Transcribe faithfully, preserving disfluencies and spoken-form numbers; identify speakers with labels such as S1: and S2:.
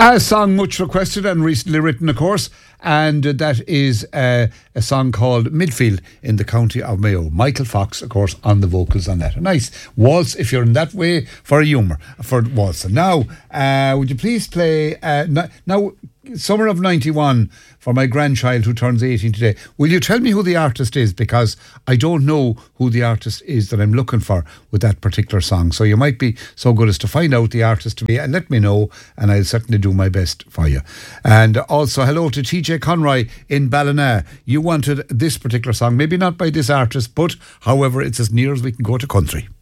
S1: A song much requested and recently written, of course, and uh, that is uh, a song called Midfield in the County of Mayo. Michael Fox, of course, on the vocals on that. A nice waltz, if you're in that way, for a humour, for waltz. And now, uh, would you please play, uh, n- now, Summer of ninety-one for my grandchild who turns eighteen today. Will you tell me who the artist is? Because I don't know who the artist is that I'm looking for with that particular song. So you might be so good as to find out the artist to me and let me know, and I'll certainly do my best for you. And also hello to T J Conroy in Ballina. You wanted this particular song, maybe not by this artist, but however, it's as near as we can go to country.